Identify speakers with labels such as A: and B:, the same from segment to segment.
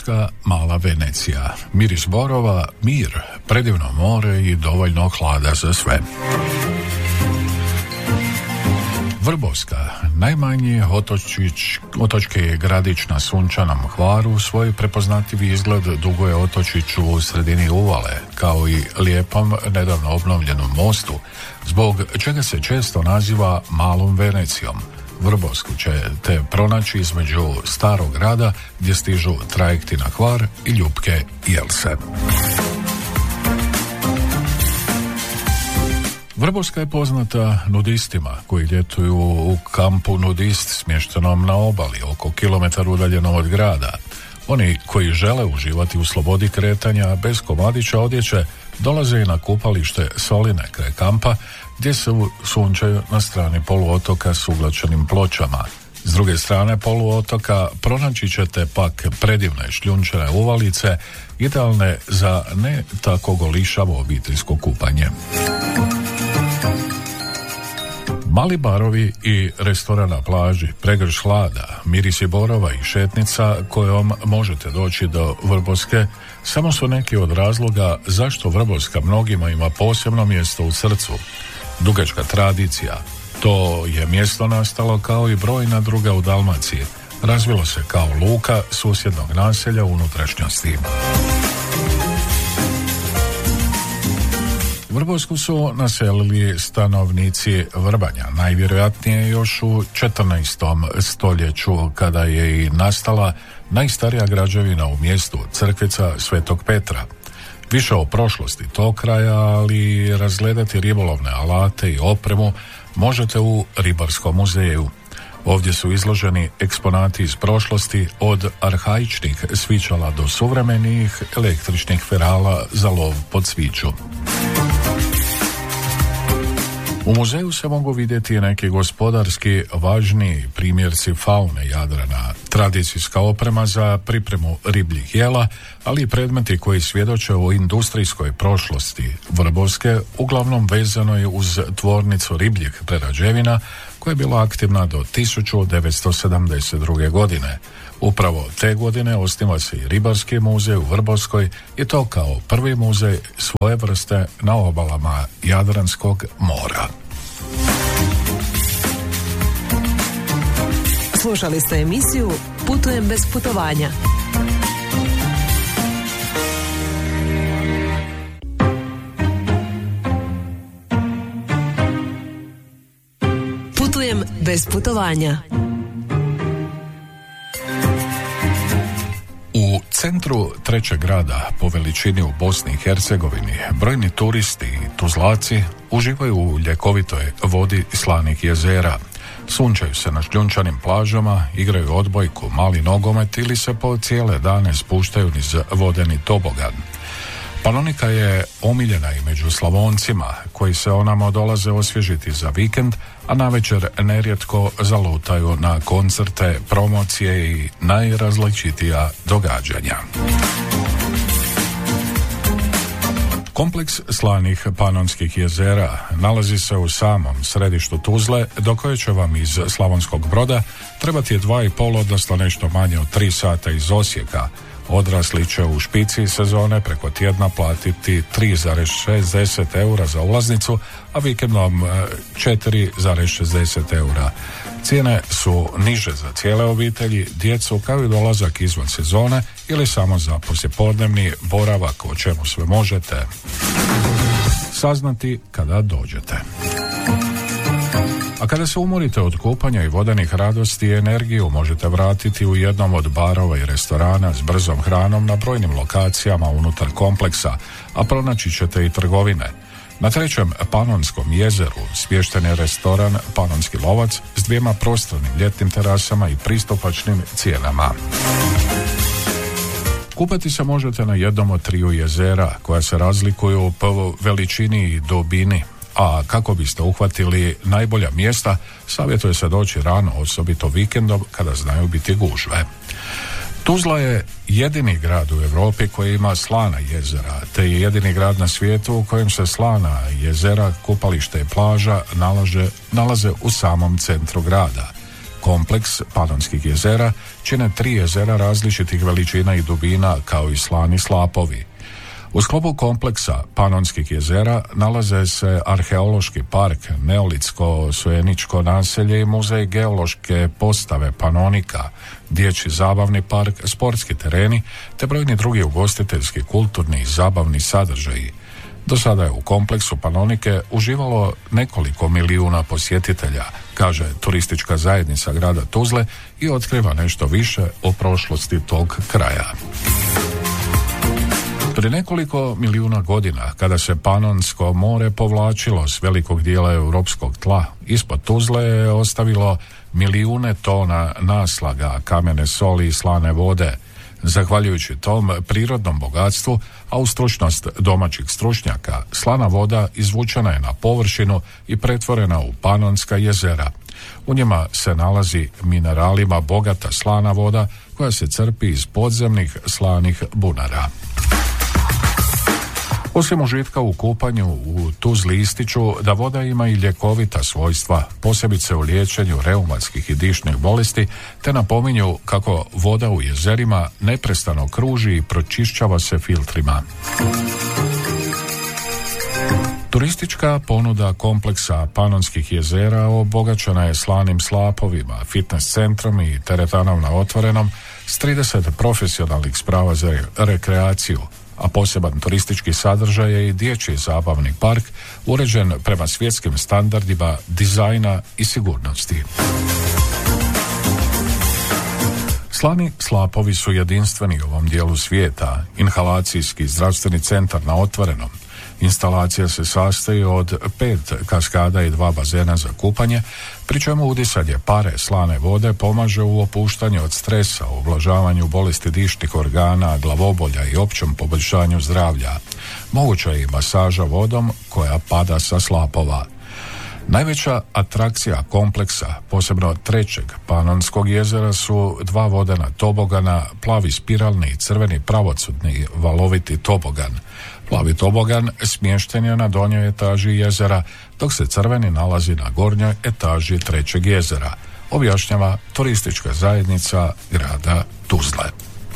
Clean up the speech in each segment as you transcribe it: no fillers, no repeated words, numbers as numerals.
A: Vrbovska, mala Venecija. Miris borova, mir, predivno more i dovoljno hlada za sve. Vrbovska, najmanji otočki gradić na sunčanom Hvaru, svoj prepoznatljivi izgled duguje otočiću u sredini uvale, kao i lijepom, nedavno obnovljenom mostu, zbog čega se često naziva malom Venecijom. Vrbovsku ćete pronaći između starog grada, gdje stižu trajekti na Hvar, i Ljupke i Jelse. Vrbovska je poznata nudistima koji ljetuju u kampu Nudist smještenom na obali, oko kilometar udaljenom od grada. Oni koji žele uživati u slobodi kretanja bez komadića odjeće dolaze i na kupalište Soline kraj kampa, gdje se sunčaju na strani poluotoka s uglačenim pločama. S druge strane poluotoka pronaći ćete pak predivne šljunčane uvalice, idealne za ne tako golišavo obiteljsko kupanje. Mali barovi i restoran na plaži, pregrš hlada, mirisi borova i šetnica kojom možete doći do Vrbovske samo su neki od razloga zašto Vrbovska mnogima ima posebno mjesto u srcu. Dugačka tradicija. To je mjesto nastalo kao i brojna druga u Dalmaciji. Razvilo se kao luka susjednog naselja u unutrašnjosti. Vrbovsku su naselili stanovnici Vrbanja, najvjerojatnije još u 14. stoljeću, kada je i nastala najstarija građevina u mjestu, crkvica Svetog Petra. Više o prošlosti tog kraja, ali razgledati ribolovne alate i opremu možete u Ribarskom muzeju. Ovdje su izloženi eksponati iz prošlosti, od arhaičnih svičala do suvremenih električnih ferala za lov pod sviću. U muzeju se mogu vidjeti neki gospodarski važni primjerci faune Jadrana, tradicijska oprema za pripremu ribljih jela, ali i predmeti koji svjedoče o industrijskoj prošlosti Vrbovske, uglavnom vezano je uz tvornicu ribljih prerađevina koja je bila aktivna do 1972. godine. Upravo te godine osniva se i Ribarski muzej u Vrbovskoj i to kao prvi muzej svoje vrste na obalama Jadranskog mora.
B: Slušali ste emisiju Putujem bez putovanja. Putujem bez putovanja.
A: U centru trećeg grada po veličini u Bosni i Hercegovini brojni turisti i tuzlaci uživaju u ljekovitoj vodi slanih jezera. Sunčaju se na šljunčanim plažama, igraju odbojku, mali nogomet ili se po cijele dane spuštaju niz vodeni tobogan. Panonika je omiljena i među Slavoncima, koji se onamo dolaze osvježiti za vikend, a navečer nerijetko zalutaju na koncerte, promocije i najrazličitija događanja. Kompleks slanih panonskih jezera nalazi se u samom središtu Tuzle, do koje će vam iz Slavonskog Broda trebati 2,5 odnosno nešto manje od 3 sata iz Osijeka. Odrasli će u špici sezone preko tjedna platiti 3,60 eura za ulaznicu, a vikendom 4,60 eura. Cijene su niže za cijele obitelji, djecu, kao i dolazak izvan sezone ili samo za poslijepodnevni boravak, o čemu sve možete saznati kada dođete. A kada se umorite od kupanja i vodenih radosti, energiju možete vratiti u jednom od barova i restorana s brzom hranom na brojnim lokacijama unutar kompleksa, a pronaći ćete i trgovine. Na trećem Panonskom jezeru smješten je restoran Panonski lovac s 2 prostornim ljetnim terasama i pristupačnim cijenama. Kupati se možete na jednom od 3 jezera koja se razlikuju po veličini i dubini, a kako biste uhvatili najbolja mjesta, savjetuje se doći rano, osobito vikendom kada znaju biti gužve. Tuzla je jedini grad u Europi koji ima slana jezera, te je jedini grad na svijetu u kojem se slana jezera, kupalište i plaža nalaze u samom centru grada. Kompleks Panonskih jezera čine 3 jezera različitih veličina i dubina kao i slani slapovi. U sklopu kompleksa Panonskih jezera nalaze se arheološki park, neolitsko-sojeničko naselje i muzej geološke postave Panonika, dječji zabavni park, sportski tereni te brojni drugi ugostiteljski, kulturni i zabavni sadržaji. Do sada je u kompleksu Panonike uživalo nekoliko milijuna posjetitelja, kaže turistička zajednica grada Tuzle i otkriva nešto više o prošlosti tog kraja. Prije nekoliko milijuna godina, kada se Panonsko more povlačilo s velikog dijela europskog tla, ispod Tuzle je ostavilo milijune tona naslaga, kamene soli i slane vode. Zahvaljujući tom prirodnom bogatstvu, a u stručnost domaćih stručnjaka, slana voda izvučena je na površinu i pretvorena u Panonska jezera. U njima se nalazi mineralima bogata slana voda koja se crpi iz podzemnih slanih bunara. Osim užitka u kupanju, u Tuzli ističu da voda ima i ljekovita svojstva, posebice u liječenju reumatskih i dišnih bolesti, te napominju kako voda u jezerima neprestano kruži i pročišćava se filtrima. Turistička ponuda kompleksa Panonskih jezera obogaćena je slanim slapovima, fitness centrom i teretanom na otvorenom s 30 profesionalnih sprava za rekreaciju, a poseban turistički sadržaj je i dječji zabavni park uređen prema svjetskim standardima dizajna i sigurnosti. Slani slapovi su jedinstveni u ovom dijelu svijeta, inhalacijski zdravstveni centar na otvorenom. Instalacija se sastoji od 5 kaskada i 2 bazena za kupanje, pri čemu udisanje pare slane vode pomaže u opuštanju od stresa, u ublažavanju bolesti dišnih organa, glavobolja i općem poboljšanju zdravlja. Moguća je i masaža vodom koja pada sa slapova. Najveća atrakcija kompleksa, posebno 3. Panonskog jezera, su 2 vodena tobogana, plavi spiralni i crveni pravocrtni valoviti tobogan. Plavi tobogan smješten je na donjoj etaži jezera, dok se crveni nalazi na gornjoj etaži 3. jezera, objašnjava turistička zajednica grada Tuzle.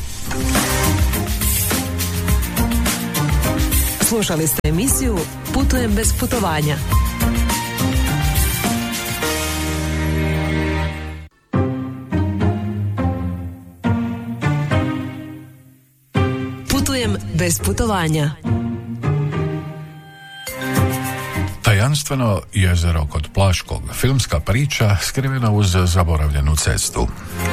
B: Slušali ste emisiju Putujem bez putovanja. Putujem bez putovanja.
A: Tajanstveno jezero kod Plaškog, filmska priča skrivena uz zaboravljenu cestu.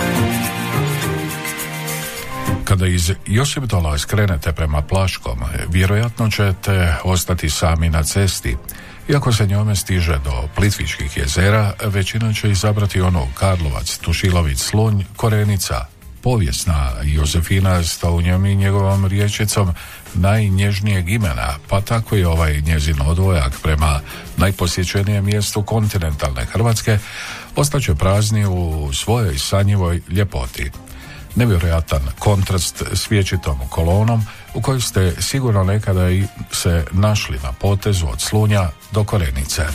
A: Kada iz Josipdola skrenete prema Plaškom, vjerojatno ćete ostati sami na cesti. Iako se njome stiže do Plitvičkih jezera, većina će izabrati ono Karlovac, Tušilović, Slunj, Korenica. Povijesna Jozefina s Tounjom i njegovom riječicom najnježnijeg imena, pa tako i ovaj njezin odvojak prema najposjećenijem mjestu kontinentalne Hrvatske, ostaće prazni u svojoj sanjivoj ljepoti. Nevjerojatan kontrast s vječitom kolonom u kojoj ste sigurno nekada i se našli na potezu od Slunja do Korenice.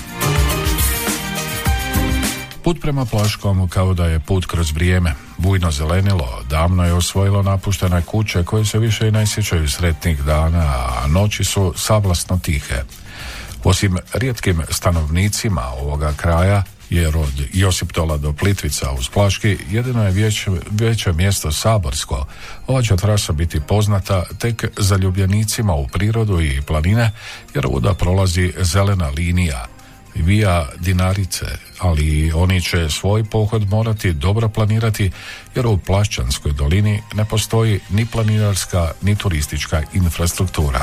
A: Put prema Plaškom kao da je put kroz vrijeme. Bujno zelenilo davno je osvojilo napuštene kuće koje se više i ne sjećaju sretnih dana, a noći su sablasno tihe. Osim rijetkim stanovnicima ovoga kraja, jer od Josipdola do Plitvica uz Plaški jedino je veće mjesto Saborsko, ova će trasa biti poznata tek zaljubljenicima u prirodu i planine, jer ovuda prolazi zelena linija Via Dinarice, ali oni će svoj pohod morati dobro planirati, jer u Plaščanskoj dolini ne postoji ni planinarska ni turistička infrastruktura.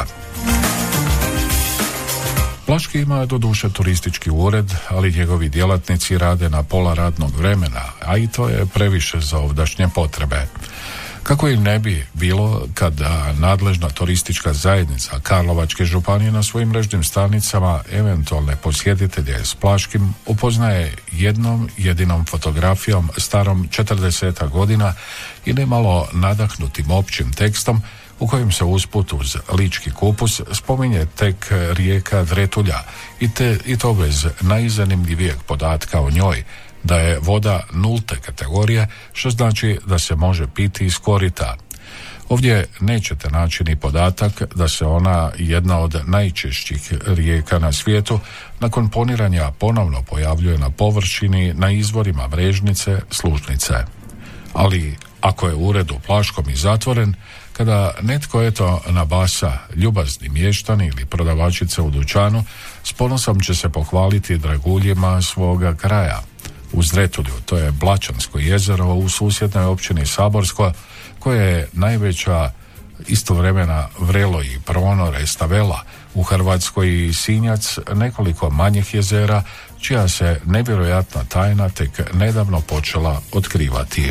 A: Plaški ima doduše turistički ured, ali njegovi djelatnici rade na pola radnog vremena, a i to je previše za ovdašnje potrebe. Kako im ne bi bilo kada nadležna turistička zajednica Karlovačke županije na svojim mrežnim stranicama eventualne posjetitelje s Plaškim upoznaje jednom jedinom fotografijom starom 40 godina i nemalo nadahnutim općim tekstom u kojem se usput uz lički kupus spominje tek rijeka Vretulja i to bez najzanimljivijeg podatka o njoj, da je voda nulte kategorije, što znači da se može piti iz korita. Ovdje nećete naći ni podatak da se ona, jedna od najčešćih rijeka na svijetu, nakon poniranja ponovno pojavljuje na površini na izvorima Mrežnice, Služnice. Ali ako je ured u Plaškom i zatvoren, kada netko nabasa ljubazni mještani ili prodavačice u dućanu, s ponosom će se pohvaliti draguljima svoga kraja. U Zretulju, to je Blačansko jezero u susjednoj općini Saborsko, koje je najveća istovremena vrelo i pronor Stavela, u Hrvatskoj i Sinjac, nekoliko manjih jezera, čija se nevjerojatna tajna tek nedavno počela otkrivati.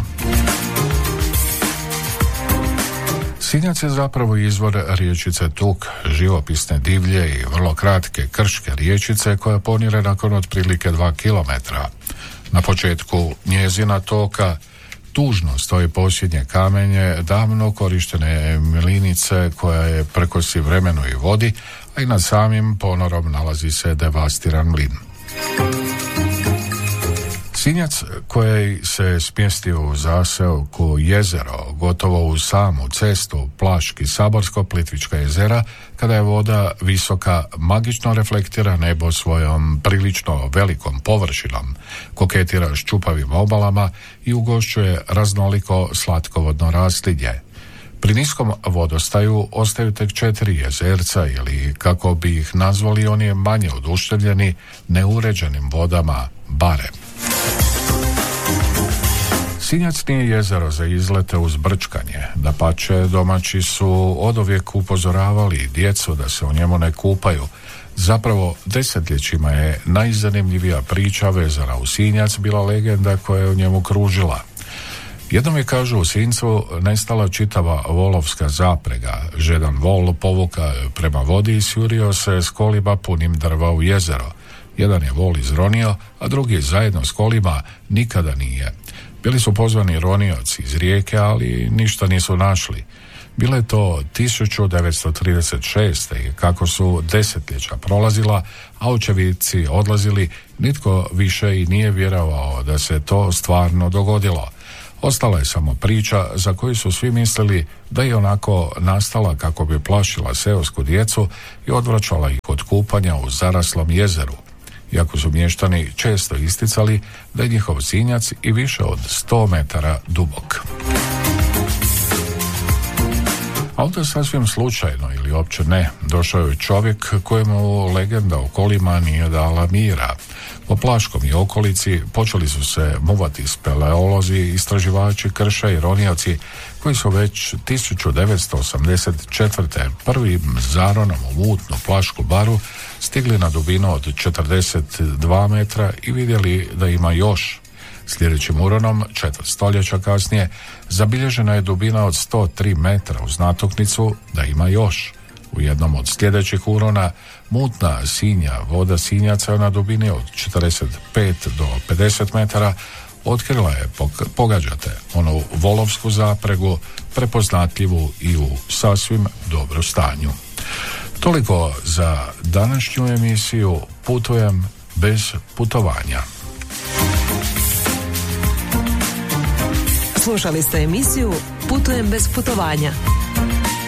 A: Sinjac je zapravo izvor riječice Tuk, živopisne divlje i vrlo kratke krške riječice koja ponire nakon otprilike 2 kilometra. Na početku njezina toka tužno stoji posljednje kamenje davno korištene milinice koja je prekosi vremenu i vodi, a i nad samim ponorom nalazi se devastiran mlin. Sinjac, koji se smjestio u zaseoku jezero, gotovo u samu cestu Plaški Saborsko Plitvička jezera, kada je voda visoka, magično reflektira nebo svojom prilično velikom površinom, koketira s čupavim obalama i ugošćuje raznoliko slatkovodno raslinje. Pri niskom vodostaju ostaju tek 4 jezerca ili, kako bi ih nazvali oni manje oduševljeni, neuređenim vodama, bare. Sinjac nije jezero za izlete uz brčkanje, dapače domaći su oduvijek upozoravali djecu da se u njemu ne kupaju. Zapravo desetljećima je najzanimljivija priča vezana u Sinjac bila legenda koja je u njemu kružila. Jednom je, kažu, u Sincu nestala čitava volovska zaprega. Žedan vol povuka prema vodi i sjurio se s kolima punim drva u jezero. Jedan je vol izronio, a drugi zajedno s kolima nikada nije. Bili su pozvani ronioci iz rijeke, ali ništa nisu našli. Bilo je to 1936. i kako su desetljeća prolazila, a očevidci odlazili, nitko više i nije vjerovao da se to stvarno dogodilo. Ostala je samo priča za koju su svi mislili da je onako nastala kako bi plašila seosku djecu i odvraćala ih od kupanja u zaraslom jezeru. Iako su mještani često isticali da je njihov Sinjac i više od 100 metara dubok. A onda sasvim slučajno ili uopće ne, došao je čovjek kojemu legenda o kolima nije dala mira. Po Plaškom i okolici počeli su se muvati speleolozi, istraživači krša i ronioci koji su već 1984. prvim zaronom u mutnu Plašku baru stigli na dubinu od 42 metra i vidjeli da ima još. Sljedećim uronom, 4 stoljeća kasnije, zabilježena je dubina od 103 metra uz natuknicu da ima još. U jednom od sljedećih urona, mutna sinja voda Sinjaca na dubini od 45 do 50 metara otkrila je, pogađate, onu volovsku zapregu, prepoznatljivu i u sasvim dobro stanju. Toliko za današnju emisiju Putujem bez putovanja.
B: Slušali ste emisiju Putujem bez putovanja.